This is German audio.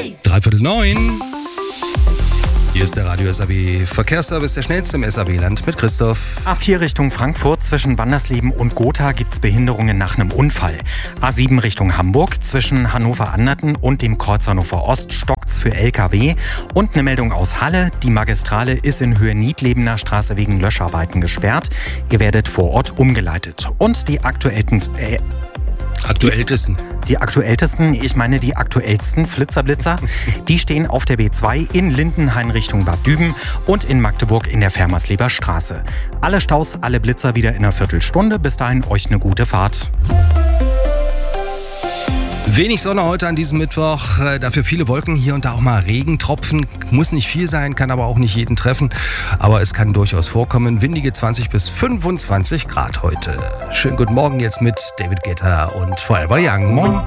8:45. Hier ist der Radio SAW Verkehrsservice, der schnellste im SAW-Land mit Christoph. A4 Richtung Frankfurt zwischen Wandersleben und Gotha gibt's Behinderungen nach einem Unfall. A7 Richtung Hamburg zwischen Hannover-Anderten und dem Kreuz Hannover Ost stockt's für LKW. Und eine Meldung aus Halle: Die Magistrale ist in Höhe Niedlebener Straße wegen Löscharbeiten gesperrt. Ihr werdet vor Ort umgeleitet. Und die aktuellsten, die aktuellsten Flitzerblitzer, die stehen auf der B2 in Lindenhain Richtung Bad Düben und in Magdeburg in der Fermersleber Straße. Alle Staus, alle Blitzer wieder in einer Viertelstunde. Bis dahin euch eine gute Fahrt. Wenig Sonne heute an diesem Mittwoch, dafür viele Wolken, hier und da auch mal Regentropfen. Muss nicht viel sein, kann aber auch nicht jeden treffen. Aber es kann durchaus vorkommen. Windige 20 bis 25 Grad heute. Schönen guten Morgen jetzt mit David Guetta und Forever Young. Moin.